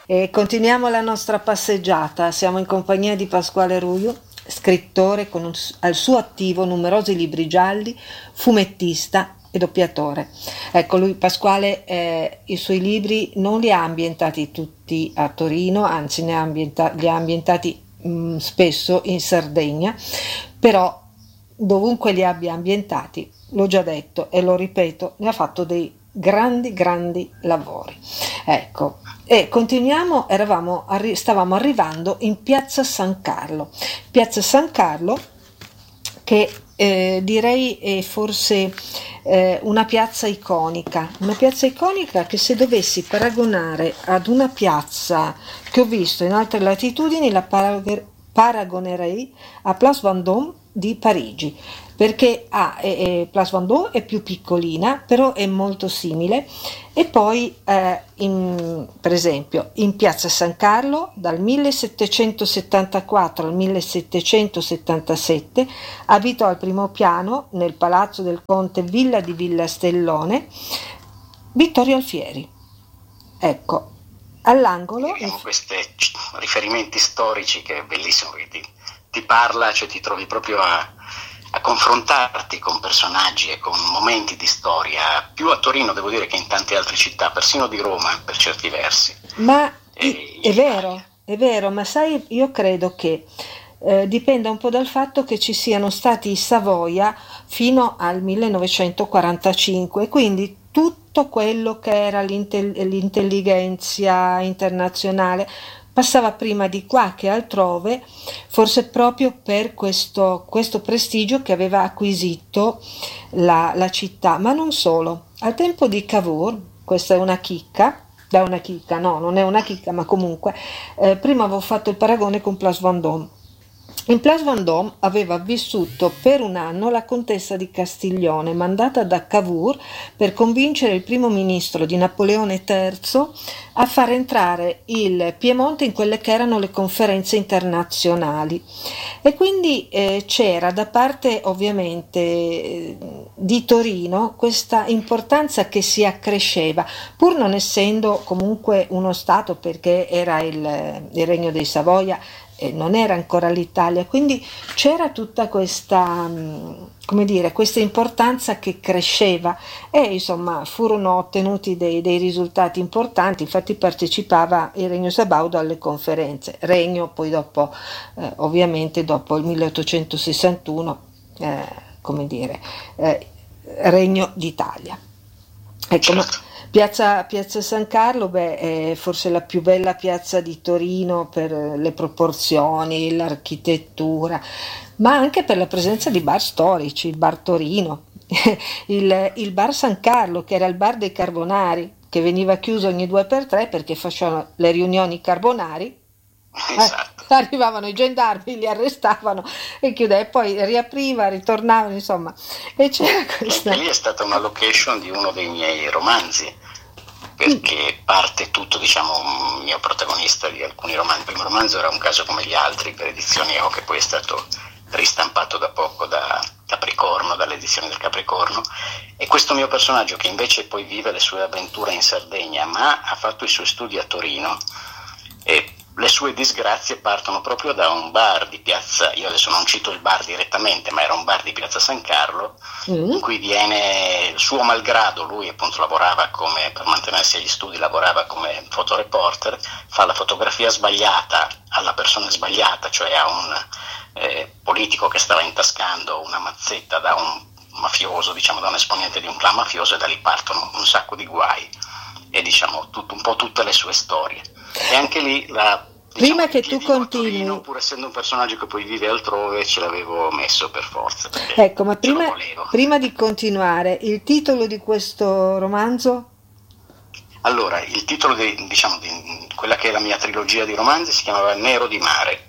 E continuiamo la nostra passeggiata. Siamo in compagnia di Pasquale Ruio, scrittore con al suo attivo numerosi libri gialli, fumettista e doppiatore. Ecco, lui Pasquale i suoi libri non li ha ambientati tutti a Torino, anzi li ha ambientati spesso in Sardegna, però dovunque li abbia ambientati, l'ho già detto e lo ripeto, ne ha fatto dei grandi lavori. Ecco, e continuiamo, stavamo arrivando in Piazza San Carlo. Piazza San Carlo che direi è forse una piazza iconica che, se dovessi paragonare ad una piazza che ho visto in altre latitudini, la paragonerei a Place Vendôme di Parigi, perché Place Vendôme è più piccolina, però è molto simile. E poi per esempio in Piazza San Carlo dal 1774 al 1777 abitò al primo piano, nel palazzo del conte Villa di Villastellone, Vittorio Alfieri. Ecco, all'angolo abbiamo questi riferimenti storici che è bellissimo, che ti parla, cioè ti trovi proprio a confrontarti con personaggi e con momenti di storia, più a Torino devo dire che in tante altre città, persino di Roma per certi versi. Ma è vero, ma sai, io credo che dipenda un po' dal fatto che ci siano stati i Savoia fino al 1945, quindi tutto quello che era l'intelligenza internazionale passava prima di qua che altrove, forse proprio per questo prestigio che aveva acquisito la città. Ma non solo. Al tempo di Cavour, questa è una chicca, no, non è una chicca, ma comunque, prima avevo fatto il paragone con Place Vendôme. In Place Vendôme aveva vissuto per un anno la contessa di Castiglione, mandata da Cavour per convincere il primo ministro di Napoleone III a far entrare il Piemonte in quelle che erano le conferenze internazionali. E quindi c'era da parte ovviamente di Torino questa importanza che si accresceva, pur non essendo comunque uno Stato, perché era il Regno dei Savoia, non era ancora l'Italia, quindi c'era tutta questa, questa importanza che cresceva, e insomma furono ottenuti dei risultati importanti. Infatti partecipava il Regno Sabaudo alle conferenze, regno poi dopo ovviamente dopo il 1861 Regno d'Italia. Ecco, Piazza San Carlo, è forse la più bella piazza di Torino per le proporzioni, l'architettura, ma anche per la presenza di bar storici, il bar Torino, il bar San Carlo, che era il bar dei Carbonari, che veniva chiuso ogni 2x3 perché facevano le riunioni Carbonari. Esatto. Arrivavano i gendarmi, li arrestavano e chiudeva, e poi riapriva, ritornavano, insomma, e c'era questa. Anche lì è stata una location di uno dei miei romanzi, perché parte tutto, diciamo, un mio protagonista di alcuni romanzi. Il primo romanzo era Un caso come gli altri, per edizioni EO, che poi è stato ristampato da poco da Capricorno, dall'edizione del Capricorno, e questo mio personaggio, che invece poi vive le sue avventure in Sardegna, ma ha fatto i suoi studi a Torino, e le sue disgrazie partono proprio da un bar di piazza, io adesso non cito il bar direttamente, ma era un bar di piazza San Carlo, in cui viene, suo malgrado, lui appunto lavorava per mantenersi agli studi, lavorava come fotoreporter, fa la fotografia sbagliata alla persona sbagliata, cioè a un politico che stava intascando una mazzetta da un mafioso, diciamo da un esponente di un clan mafioso, e da lì partono un sacco di guai e diciamo un po' tutte le sue storie. E anche lì prima che tu continui, Torino, pur essendo un personaggio che poi vive altrove, ce l'avevo messo per forza. Ecco, ma prima di continuare, il titolo di questo romanzo? Allora, il titolo di quella che è la mia trilogia di romanzi si chiamava Nero di mare,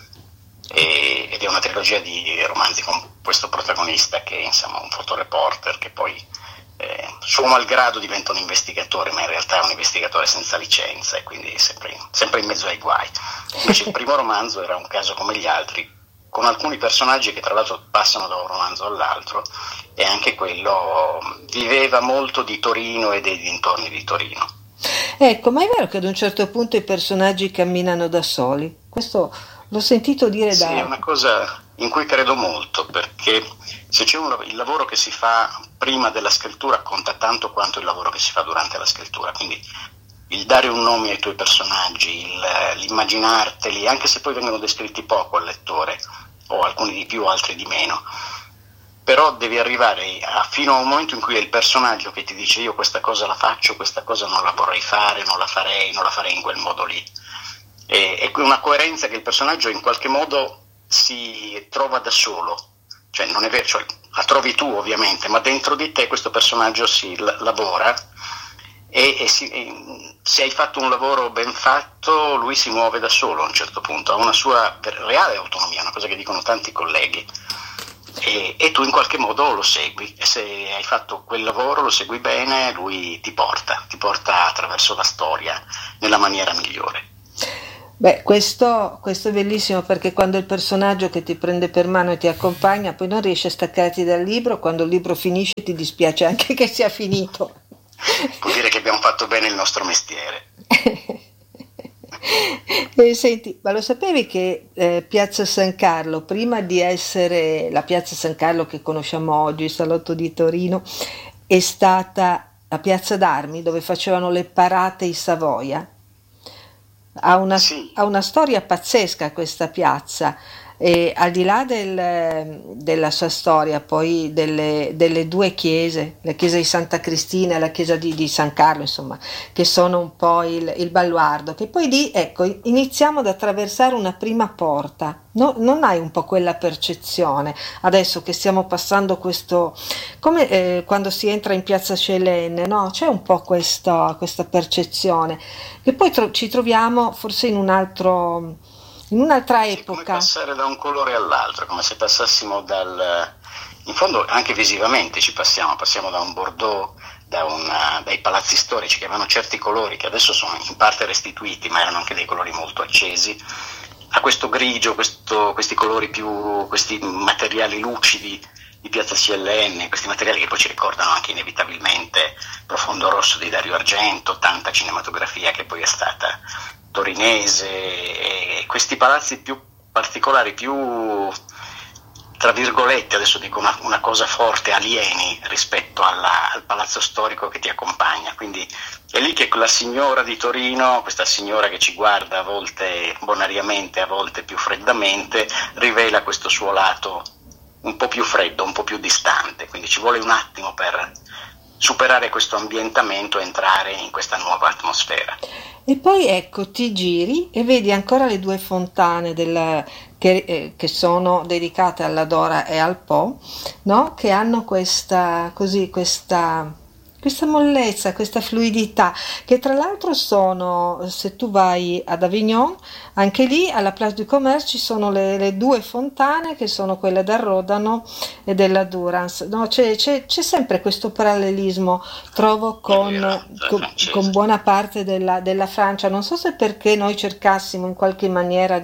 ed è una trilogia di romanzi con questo protagonista che è insomma un fotoreporter che poi suo malgrado diventa un investigatore, ma in realtà è un investigatore senza licenza e quindi sempre in mezzo ai guai. Invece il primo romanzo era Un caso come gli altri, con alcuni personaggi che tra l'altro passano da un romanzo all'altro, e anche quello viveva molto di Torino e dei dintorni di Torino. Ecco, ma è vero che ad un certo punto i personaggi camminano da soli? Questo l'ho sentito dire Sì, è da... una cosa in cui credo molto, perché se c'è il lavoro che si fa prima della scrittura conta tanto quanto il lavoro che si fa durante la scrittura, quindi il dare un nome ai tuoi personaggi, l'immaginarteli, anche se poi vengono descritti poco al lettore, o alcuni di più, altri di meno, però devi arrivare fino a un momento in cui è il personaggio che ti dice io questa cosa la faccio, questa cosa non la vorrei fare, non la farei in quel modo lì. È una coerenza che il personaggio in qualche modo si trova da solo, cioè non è vero, cioè, la trovi tu ovviamente, ma dentro di te questo personaggio si lavora e se hai fatto un lavoro ben fatto lui si muove da solo a un certo punto, ha una sua reale autonomia, una cosa che dicono tanti colleghi. E tu in qualche modo lo segui, e se hai fatto quel lavoro lo segui bene, lui ti porta attraverso la storia nella maniera migliore. Beh, questo è bellissimo perché quando il personaggio che ti prende per mano e ti accompagna, poi non riesci a staccarti dal libro, quando il libro finisce ti dispiace anche che sia finito. Vuol dire che abbiamo fatto bene il nostro mestiere. Senti, ma lo sapevi che Piazza San Carlo, prima di essere la Piazza San Carlo che conosciamo oggi, il Salotto di Torino, è stata la Piazza d'Armi dove facevano le parate i Savoia? Sì, Ha una storia pazzesca questa piazza, e al di là della sua storia, poi delle due chiese, la chiesa di Santa Cristina e la chiesa di San Carlo, insomma, che sono un po' il baluardo, che poi lì, ecco, iniziamo ad attraversare una prima porta. Non hai un po' quella percezione, adesso che stiamo passando questo, come quando si entra in Piazza Celenne, no? C'è un po' questa percezione, che poi ci troviamo forse in un'altra sì, come epoca. passare da un colore all'altro, come se passassimo in fondo anche visivamente passiamo da un Bordeaux, dai palazzi storici che avevano certi colori che adesso sono in parte restituiti, ma erano anche dei colori molto accesi, a questo grigio, questi colori questi materiali lucidi di Piazza CLN, questi materiali che poi ci ricordano anche inevitabilmente Profondo Rosso di Dario Argento, tanta cinematografia che poi è stata torinese, e questi palazzi più particolari, più tra virgolette, adesso dico una cosa forte, alieni rispetto al palazzo storico che ti accompagna. Quindi è lì che la signora di Torino, questa signora che ci guarda a volte bonariamente, a volte più freddamente, rivela questo suo lato un po' più freddo, un po' più distante, quindi ci vuole un attimo per superare questo ambientamento e entrare in questa nuova atmosfera. E poi ecco, ti giri e vedi ancora le due fontane che sono dedicate alla Dora e al Po, no? Che hanno questa mollezza, questa fluidità, che tra l'altro sono, se tu vai ad Avignon, anche lì alla Place du Commerce ci sono le due fontane che sono quelle del Rodano e della Durance. No, c'è sempre questo parallelismo, trovo, con buona parte della Francia. Non so se perché noi cercassimo in qualche maniera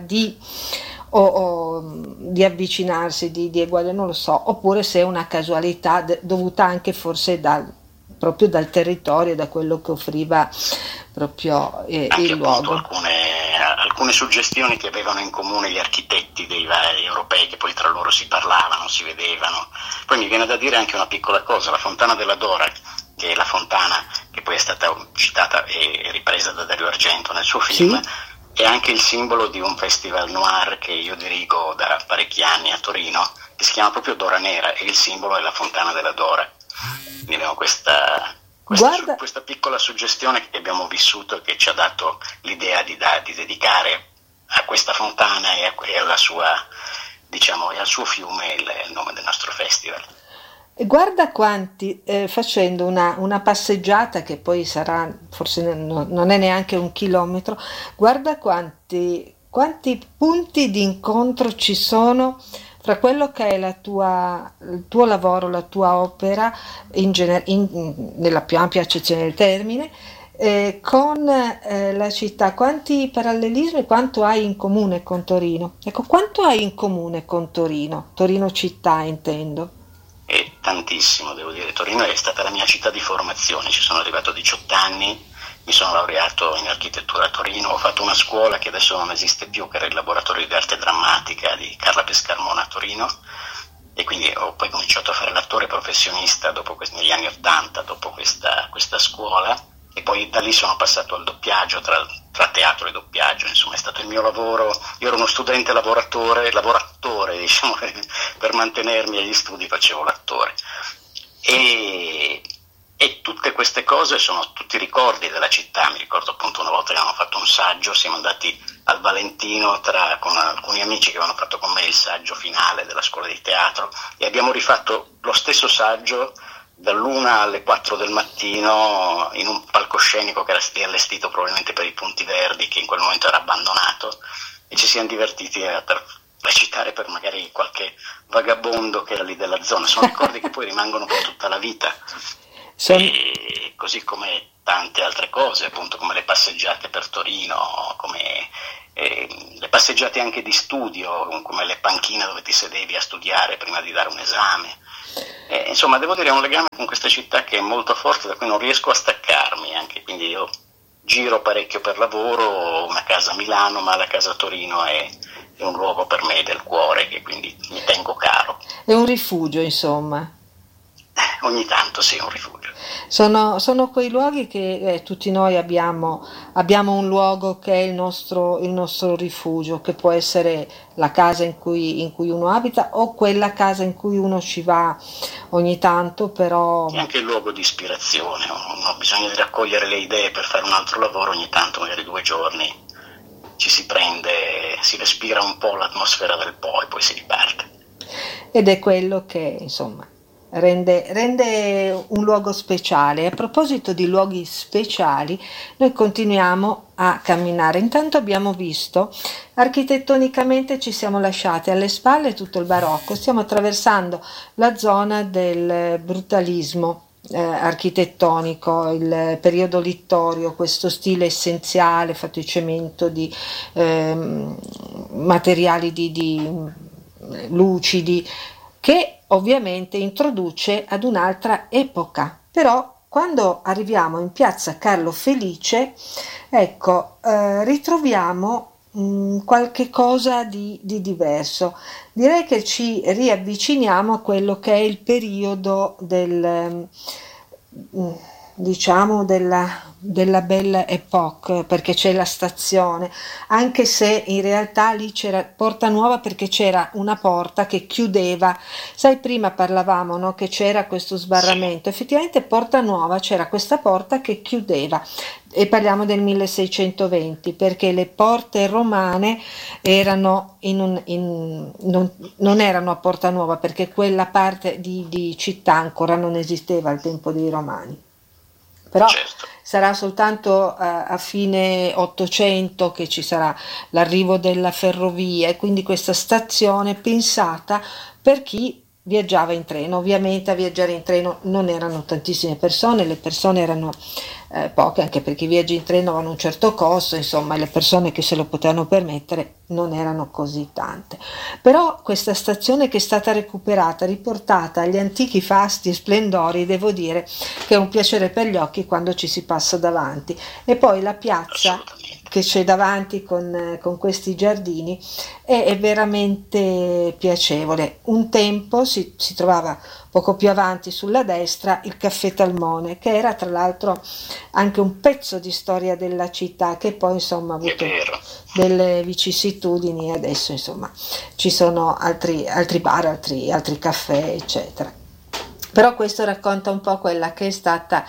o di avvicinarsi, di eguagliare, non lo so, oppure se è una casualità dovuta anche forse proprio dal territorio, da quello che offriva proprio il luogo. Alcune suggestioni che avevano in comune gli architetti dei vari europei, che poi tra loro si parlavano, si vedevano. Poi mi viene da dire anche una piccola cosa: la Fontana della Dora, che è la fontana che poi è stata citata e ripresa da Dario Argento nel suo film, Sì? è anche il simbolo di un festival noir che io dirigo da parecchi anni a Torino, che si chiama proprio Dora Nera, e il simbolo è la Fontana della Dora. Quindi abbiamo questa piccola suggestione che abbiamo vissuto e che ci ha dato l'idea di dedicare a questa fontana e alla sua, diciamo, e al suo fiume il nome del nostro festival. E guarda quanti, facendo una passeggiata che poi sarà, forse non è neanche un chilometro, guarda quanti punti di incontro ci sono fra quello che è il tuo lavoro, la tua opera, nella più ampia accezione del termine, con la città. Quanti parallelismi, quanto hai in comune con Torino? Ecco, quanto hai in comune con Torino? Torino città, intendo. E tantissimo, devo dire. Torino è stata la mia città di formazione, ci sono arrivato a 18 anni, mi sono laureato in architettura a Torino, ho fatto una scuola che adesso non esiste più, che era il laboratorio di arte drammatica di Carla Pescarmona a Torino, e quindi ho poi cominciato a fare l'attore professionista negli anni '80, dopo questa scuola, e poi da lì sono passato al doppiaggio, tra teatro e doppiaggio, insomma è stato il mio lavoro. Io ero uno studente lavoratore diciamo, per mantenermi agli studi facevo l'attore, e tutte queste cose sono tutti ricordi della città. Mi ricordo appunto una volta che avevamo fatto un saggio, siamo andati al Valentino con alcuni amici che avevano fatto con me il saggio finale della scuola di teatro, e abbiamo rifatto lo stesso saggio dall'1 alle 4 del mattino in un palcoscenico che era stato allestito probabilmente per i Punti Verdi, che in quel momento era abbandonato, e ci siamo divertiti a recitare per magari qualche vagabondo che era lì della zona. Sono ricordi che poi rimangono per tutta la vita. E così come tante altre cose, appunto, come le passeggiate per Torino, come le passeggiate anche di studio, come le panchine dove ti sedevi a studiare prima di dare un esame. Insomma, devo dire, è un legame con questa città che è molto forte, da cui non riesco a staccarmi, anche quindi io giro parecchio per lavoro, ho una casa a Milano, ma la casa a Torino è un luogo per me del cuore, che quindi mi tengo caro. È un rifugio, insomma. Ogni tanto sì, è un rifugio. Sono quei luoghi che tutti noi abbiamo un luogo che è il nostro rifugio, che può essere la casa in cui uno abita o quella casa in cui uno ci va ogni tanto, però... È anche il luogo di ispirazione, ha bisogno di raccogliere le idee per fare un altro lavoro, ogni tanto, magari 2 giorni, ci si prende, si respira un po' l'atmosfera del Po e poi si riparte. Ed è quello che, insomma, rende un luogo speciale. A proposito di luoghi speciali, noi continuiamo a camminare. Intanto abbiamo visto, architettonicamente ci siamo lasciati alle spalle tutto il barocco, stiamo attraversando la zona del brutalismo architettonico, il periodo littorio, questo stile essenziale fatto di cemento, di materiali di lucidi, che ovviamente introduce ad un'altra epoca. Però quando arriviamo in piazza Carlo Felice, ecco, ritroviamo qualche cosa di diverso. Direi che ci riavviciniamo a quello che è il periodo diciamo della Belle Époque, perché c'è la stazione, anche se in realtà lì c'era Porta Nuova, perché c'era una porta che chiudeva. Sai, prima parlavamo, no, che c'era questo sbarramento, effettivamente Porta Nuova c'era questa porta che chiudeva, e parliamo del 1620, perché le porte romane erano non erano a Porta Nuova, perché quella parte di città ancora non esisteva al tempo dei Romani. Però certo, sarà soltanto a fine 800 che ci sarà l'arrivo della ferrovia, e quindi questa stazione pensata per chi viaggiava in treno. Ovviamente a viaggiare in treno non erano tantissime persone, le persone erano poche, anche perché i viaggi in treno avevano un certo costo, insomma, le persone che se lo potevano permettere non erano così tante. Però questa stazione, che è stata recuperata, riportata agli antichi fasti e splendori, devo dire che è un piacere per gli occhi quando ci si passa davanti. E poi la piazza che c'è davanti con questi giardini è veramente piacevole. Un tempo si trovava poco più avanti sulla destra il Caffè Talmone, che era tra l'altro anche un pezzo di storia della città, che poi insomma ha avuto delle vicissitudini, e adesso insomma ci sono altri bar, altri caffè, eccetera. Però questo racconta un po' quella che è stata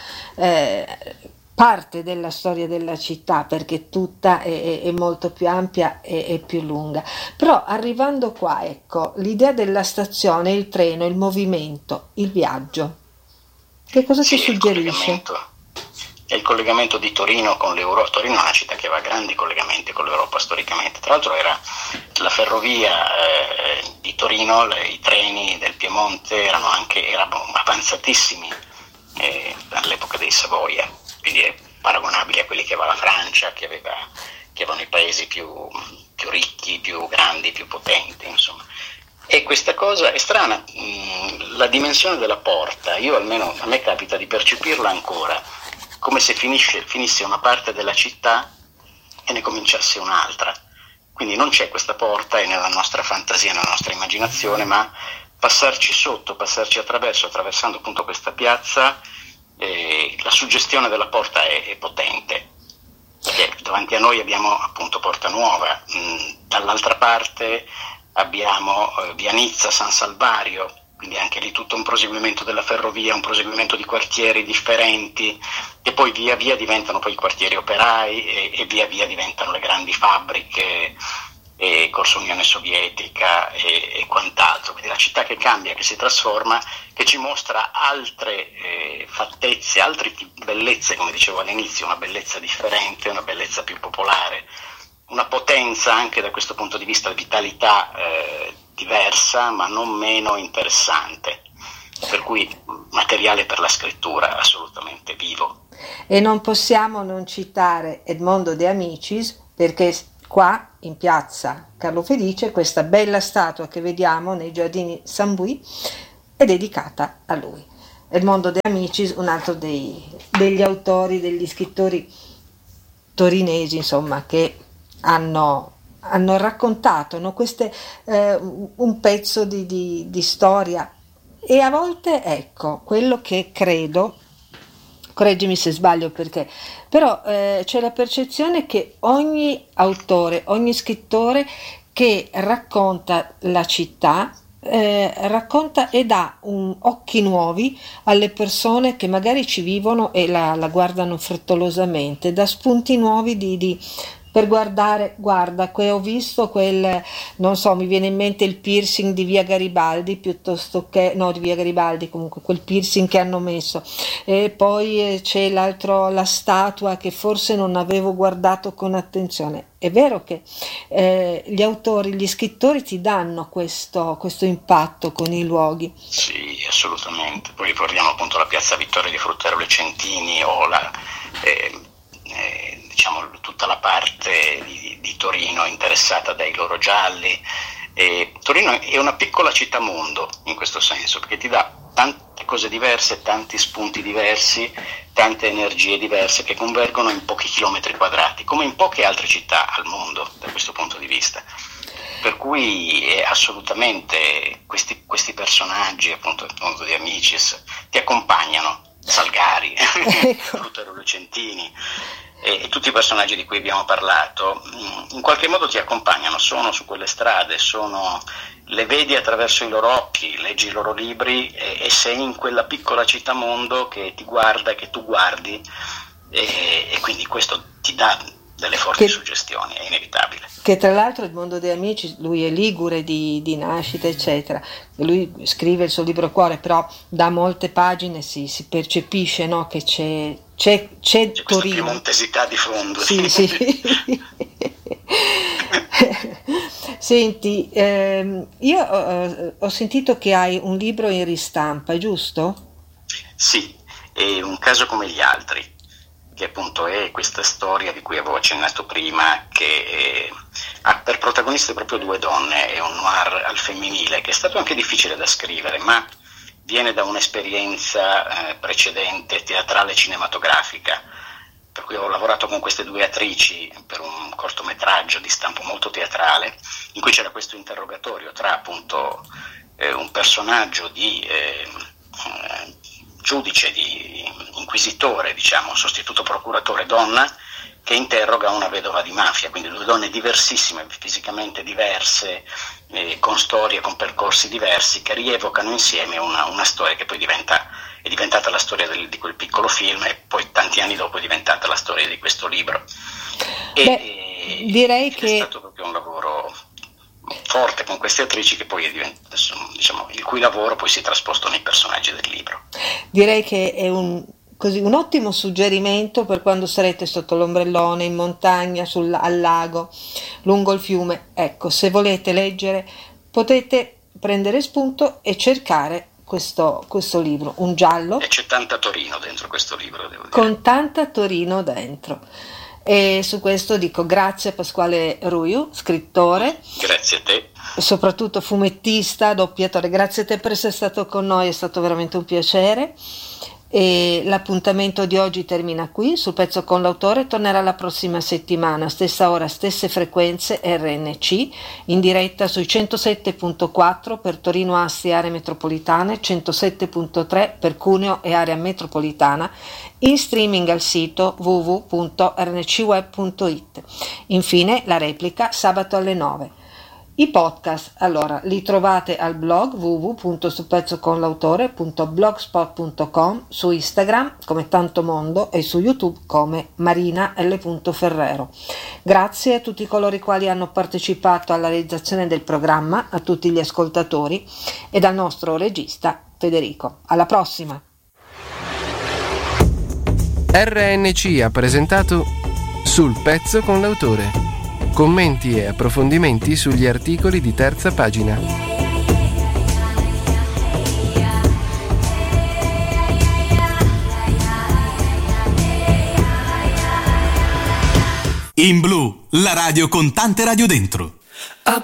parte della storia della città, perché tutta è molto più ampia e più lunga. Però arrivando qua, ecco, l'idea della stazione, il treno, il movimento, il viaggio, che cosa ti suggerisce? È il collegamento di Torino con l'Europa. Torino è una città che aveva grandi collegamenti con l'Europa storicamente. Tra l'altro era la ferrovia di Torino, i treni del Piemonte erano avanzatissimi all'epoca dei Savoia, quindi è paragonabile a quelli che aveva la Francia, che avevano i paesi più ricchi, più grandi, più potenti, insomma. E questa cosa è strana, la dimensione della porta, io almeno, a me capita di percepirla ancora come se finisse una parte della città e ne cominciasse un'altra. Quindi non c'è questa porta, è nella nostra fantasia, nella nostra immaginazione, ma passarci sotto, passarci attraversando appunto questa piazza, la suggestione della porta è potente, perché davanti a noi abbiamo appunto Porta Nuova, dall'altra parte abbiamo via Nizza, San Salvario, quindi anche lì tutto un proseguimento della ferrovia, un proseguimento di quartieri differenti, che poi via via diventano poi i quartieri operai e via via diventano le grandi fabbriche, e Corso Unione Sovietica e quant'altro. Quindi la città che cambia, che si trasforma, che ci mostra altre fattezze, altre bellezze, come dicevo all'inizio, una bellezza differente, una bellezza più popolare, una potenza anche da questo punto di vista, vitalità diversa ma non meno interessante, per cui materiale per la scrittura assolutamente vivo. E non possiamo non citare Edmondo De Amicis, perché qua in piazza Carlo Felice questa bella statua che vediamo nei giardini Sambuì è dedicata a lui. Edmondo De Amicis, un altro degli autori, degli scrittori torinesi, insomma, che hanno raccontato, no, un pezzo di storia. E a volte, ecco, quello che credo, correggimi se sbaglio, perché però c'è la percezione che ogni autore, ogni scrittore che racconta la città racconta e dà occhi nuovi alle persone che magari ci vivono e la guardano frettolosamente, dà spunti nuovi per guardare, guarda, ho visto quel, non so, mi viene in mente il piercing di via Garibaldi, piuttosto che, no, di via Garibaldi, comunque quel piercing che hanno messo, e poi c'è la statua che forse non avevo guardato con attenzione. È vero che gli autori, gli scrittori ti danno questo impatto con i luoghi. Sì, assolutamente. Poi ricordiamo appunto la piazza Vittorio di Frutterolo e Centini o diciamo tutta la parte di Torino interessata dai loro gialli. Torino è una piccola città mondo in questo senso, perché ti dà tante cose diverse, tanti spunti diversi, tante energie diverse che convergono in pochi chilometri quadrati, come in poche altre città al mondo da questo punto di vista. Per cui assolutamente questi personaggi, appunto di Amicis, ti accompagnano. Salgari, Frutterolo Lucentini e tutti i personaggi di cui abbiamo parlato in qualche modo ti accompagnano, sono su quelle strade, le vedi attraverso i loro occhi, leggi i loro libri e sei in quella piccola città mondo che ti guarda, che tu guardi e quindi questo ti dà delle forti suggestioni, è inevitabile. Che tra l'altro Edmondo De Amicis, lui è ligure di nascita, eccetera. Lui scrive il suo libro Cuore, però da molte pagine si percepisce, no, che c'è Torino. Questa piemontesità di fondo. Sì, sì. Senti, io ho sentito che hai un libro in ristampa, è giusto? Sì, è Un caso come gli altri, che appunto è questa storia di cui avevo accennato prima, che ha per protagoniste proprio due donne, è un noir al femminile, che è stato anche difficile da scrivere, ma viene da un'esperienza precedente teatrale cinematografica, per cui ho lavorato con queste due attrici per un cortometraggio di stampo molto teatrale, in cui c'era questo interrogatorio tra appunto un personaggio di giudice, di inquisitore, diciamo, sostituto procuratore donna, che interroga una vedova di mafia, quindi due donne diversissime, fisicamente diverse, con storie, con percorsi diversi, che rievocano insieme una storia che poi è diventata la storia di quel piccolo film e poi tanti anni dopo è diventata la storia di questo libro. Direi che è stato proprio un lavoro forte con queste attrici che poi diciamo, il cui lavoro poi si è trasposto nei personaggi del libro. Direi che è un ottimo suggerimento per quando sarete sotto l'ombrellone, in montagna, al lago, lungo il fiume. Ecco, se volete leggere potete prendere spunto e cercare questo libro, un giallo. E c'è tanta Torino dentro questo libro, devo dire. Con tanta Torino dentro. E su questo dico grazie a Pasquale Ruiu, scrittore. Grazie a te. Soprattutto fumettista, doppiatore. Grazie a te per essere stato con noi, è stato veramente un piacere. E l'appuntamento di oggi termina qui. Sul pezzo con l'autore tornerà la prossima settimana, stessa ora, stesse frequenze, RNC, in diretta sui 107.4 per Torino, Asti, aree metropolitane, 107.3 per Cuneo e area metropolitana, in streaming al sito www.rncweb.it. Infine la replica sabato alle 9. I podcast allora li trovate al blog www.supezzoconlautore.blogspot.com, su Instagram come Tanto Mondo e su YouTube come Marina L. Ferrero. Grazie a tutti coloro i quali hanno partecipato alla realizzazione del programma, a tutti gli ascoltatori e dal nostro regista Federico. Alla prossima! RNC ha presentato Sul pezzo con l'autore. Commenti e approfondimenti sugli articoli di terza pagina. In Blu, la radio con tante radio dentro.